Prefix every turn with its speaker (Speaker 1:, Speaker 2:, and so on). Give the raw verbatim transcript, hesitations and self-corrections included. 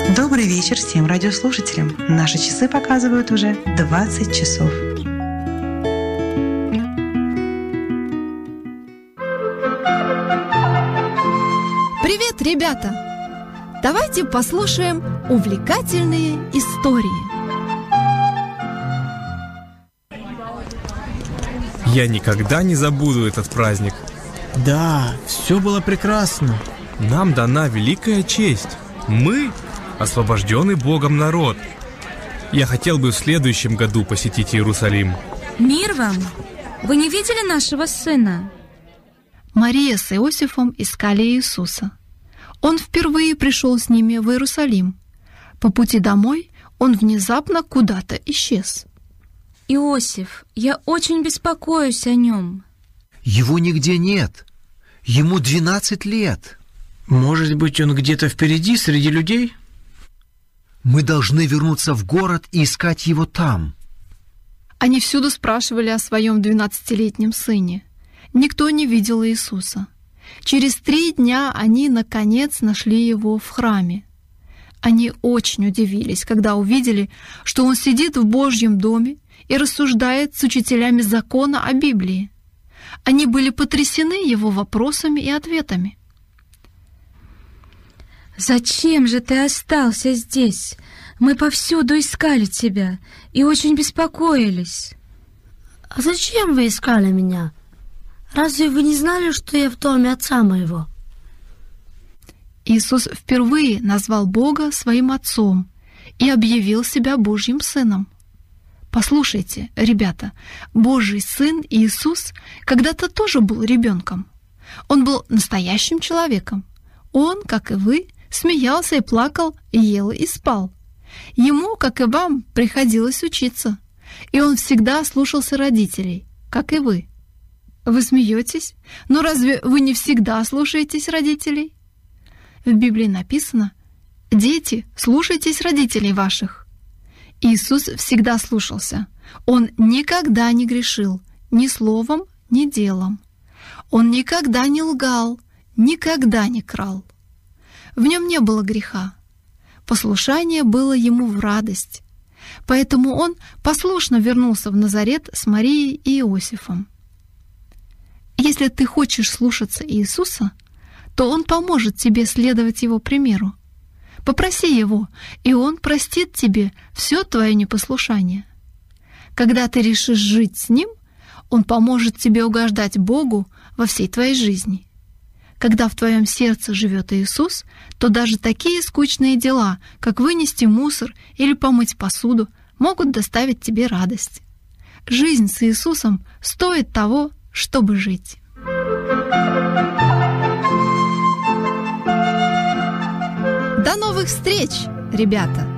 Speaker 1: Добрый вечер всем радиослушателям. Наши часы показывают уже двадцать часов.
Speaker 2: Привет, ребята! Давайте послушаем увлекательные истории.
Speaker 3: Я никогда не забуду этот праздник.
Speaker 4: Да, все было прекрасно.
Speaker 3: Нам дана великая честь. Мы освобожденный Богом народ. Я хотел бы в следующем году посетить Иерусалим.
Speaker 5: Мир вам! Вы не видели нашего сына?
Speaker 2: Мария с Иосифом искали Иисуса. Он впервые пришел с ними в Иерусалим. По пути домой он внезапно куда-то исчез.
Speaker 5: Иосиф, я очень беспокоюсь о нем.
Speaker 6: Его нигде нет. Ему двенадцать лет.
Speaker 4: Может быть, он где-то впереди, среди людей?
Speaker 6: Мы должны вернуться в город и искать его там.
Speaker 2: Они всюду спрашивали о своем двенадцатилетнем сыне. Никто не видел Иисуса. Через три дня они, наконец, нашли его в храме. Они очень удивились, когда увидели, что он сидит в Божьем доме и рассуждает с учителями закона о Библии. Они были потрясены его вопросами и ответами.
Speaker 5: «Зачем же ты остался здесь? Мы повсюду искали тебя и очень беспокоились».
Speaker 7: «А зачем вы искали меня? Разве вы не знали, что я в доме отца моего?»
Speaker 2: Иисус впервые назвал Бога своим Отцом и объявил себя Божьим Сыном. Послушайте, ребята, Божий Сын Иисус когда-то тоже был ребенком. Он был настоящим человеком. Он, как и вы, смеялся и плакал, ел и спал. Ему, как и вам, приходилось учиться. И он всегда слушался родителей, как и вы. Вы смеетесь? Но разве вы не всегда слушаетесь родителей? В Библии написано: «Дети, слушайтесь родителей ваших». Иисус всегда слушался. Он никогда не грешил ни словом, ни делом. Он никогда не лгал, никогда не крал. В нем не было греха. Послушание было ему в радость. Поэтому он послушно вернулся в Назарет с Марией и Иосифом. Если ты хочешь слушаться Иисуса, то Он поможет тебе следовать Его примеру. Попроси Его, и Он простит тебе все твое непослушание. Когда ты решишь жить с Ним, Он поможет тебе угождать Богу во всей твоей жизни. Когда в твоем сердце живет Иисус, то даже такие скучные дела, как вынести мусор или помыть посуду, могут доставить тебе радость. Жизнь с Иисусом стоит того, чтобы жить. До новых встреч, ребята!